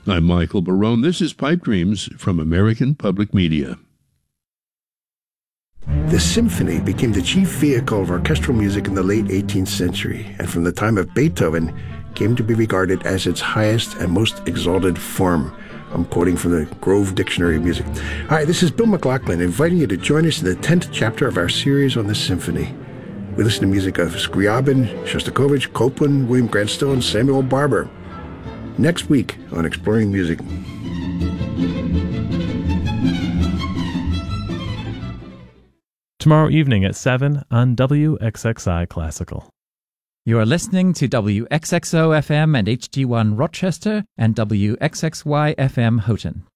I'm Michael Barone. This is Pipe Dreams from American Public Media. The symphony became the chief vehicle of orchestral music in the late 18th century, and from the time of Beethoven came to be regarded as its highest and most exalted form. I'm quoting from the Grove Dictionary of Music. Hi, this is Bill McLaughlin, inviting you to join us in the 10th chapter of our series on the symphony. We listen to music of Scriabin, Shostakovich, Copland, William Grant Still, and Samuel Barber. Next week on Exploring Music. Tomorrow evening at 7 on WXXI Classical. You are listening to WXXO FM and HD1 Rochester and WXXY FM Houghton.